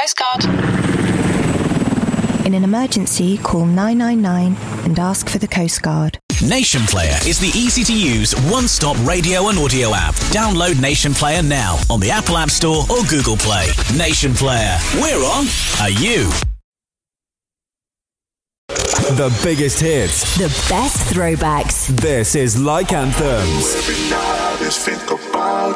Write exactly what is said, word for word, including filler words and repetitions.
Coast Guard. In an emergency, call nine nine nine and ask for the Coast Guard. Nation Player is the easy-to-use, one-stop radio and audio app. Download Nation Player now on the Apple App Store or Google Play. Nation Player. We're on. Are you? The biggest hits. The best throwbacks. This is Like Anthems.